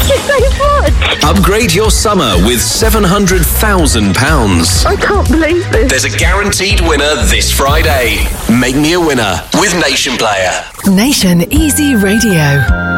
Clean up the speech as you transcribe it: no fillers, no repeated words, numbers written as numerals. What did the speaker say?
you so much. Upgrade your summer with £700,000. I can't believe this. There's a guaranteed winner this Friday. Make me a winner with Nation Player. Nation Easy Radio.